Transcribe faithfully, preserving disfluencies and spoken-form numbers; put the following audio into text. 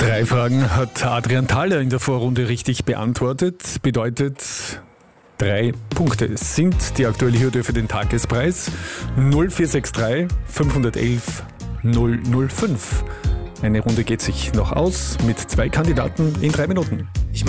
Drei Fragen hat Adrian Thaler in der Vorrunde richtig beantwortet. Bedeutet, drei Punkte sind die aktuelle Hürde für den Tagespreis. null vier sechs drei fünf eins eins null null fünf. Eine Runde geht sich noch aus mit zwei Kandidaten in drei Minuten.